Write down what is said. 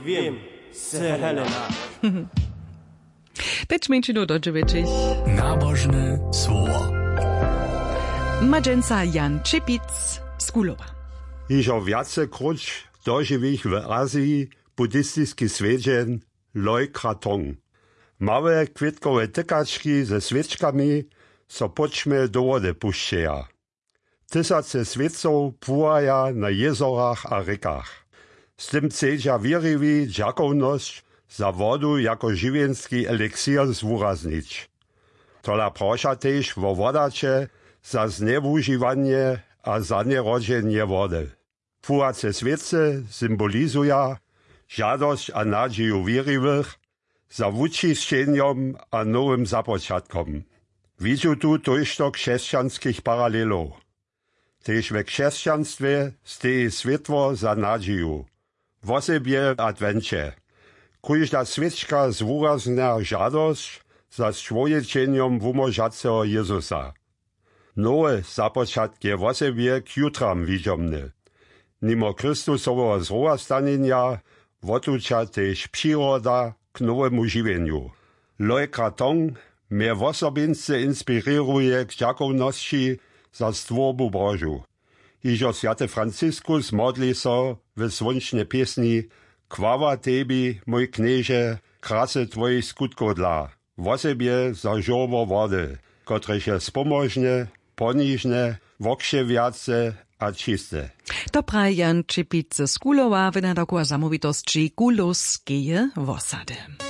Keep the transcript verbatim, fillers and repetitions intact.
wiem, se Helena. Teď menšinu do dziewięciu. Nabożne słowo. Madzenca Jan Czepic z Kulowa. Iżo wiace kruć dożywich w Azji buddhistiski swiedzien Loi Krathong. Małe kwitkowe tykaczki ze świeczkami so poćme do wody puszczeja. Tysace świeców pływaja na jezorach a rykach. Z tym chcedza wierywi dziakowność za wodu jako żywienski eliksir zwuraznić. Tola prosza też wo wodacze za znewużywanie a za nierodzenie wody. Pływace świece symbolizuja żadość a nadzieju wierywych za wyczyszczeniem a nowym zapoczatkom. Widzę tu to chrześcijanskich paralelów. Też we chrześcijaństwie steje światło za nadzieju. W osobie Adwencie. Każda świeczka zwuraznia żadość za człowieczeniem wumożacego Jezusa. Nowe zapoczatki w osobie k jutram widzomne. Mimo Chrystusowego zrostanienia wotucza też przyroda k nowemu żywieniu. Loi Krathong mnie w osobince inspiruje k dziakowności za stworbu Bożu. Iżo święty Francyskus modli so w słonecznej piesni Chwała Tebi, mój knieże, krasy Twoich skutków dla, w osobie za żowo wody, które się spomożne, poniżne, wokrzewiace a czyste. To praje Jan Czepic z Kulowa, wynadakuła zamówitości Kulowskie wosady.